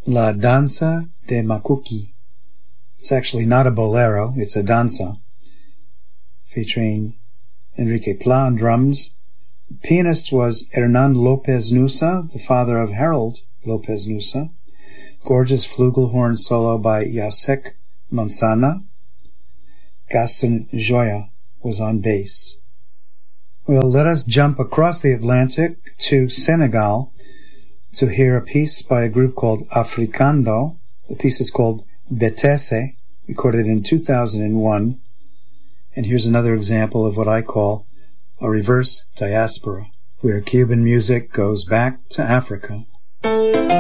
La Danza de Macuki. It's actually not a bolero, it's a danza, featuring Enrique Pla on drums. The pianist was Hernan Lopez Nusa, the father of Harold Lopez Nusa. Gorgeous flugelhorn solo by Jacek Manzana. Gaston Joya was on bass. Well, let us jump across the Atlantic to Senegal to hear a piece by a group called Africando. The piece is called Betese, recorded in 2001. And here's another example of what I call a reverse diaspora, where Cuban music goes back to Africa.